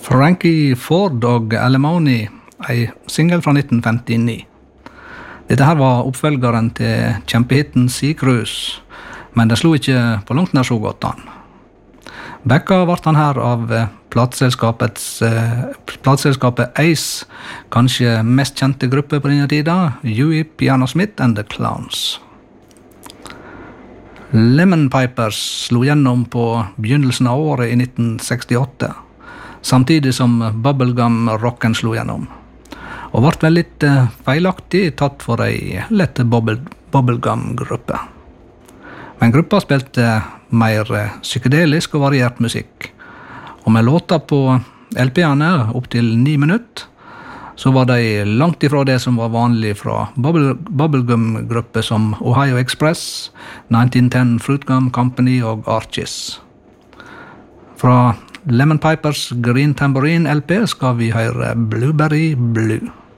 Frankie Ford og Alimony, en single fra 1959. Dette her var oppfølgeren til kjempehitten Sea Cruise, men det slo ikke på langt nær så godt an. Backa ble han her av plateselskapet Ace, kanskje mest kjente gruppe på denne tida, Huey Piano Smith and the Clowns. Lemon Pipers slo gjennom på begynnelsen av året i 1968, samtidig som bubblegum-rocken slo gjennom, og ble vel litt feilaktig tatt for ei lett bubblegum-gruppe. Men gruppa spilte mer psykedelisk og variert musikk, og med låter på LP-ene opp til 9 minutter, så var de langt ifra det som var vanlig fra bubblegum-grupper som Ohio Express, 1910 Fruit Gum Company og Archies. Fra Lemon Pipers Green Tambourine LP skal vi høre Blueberry Blue.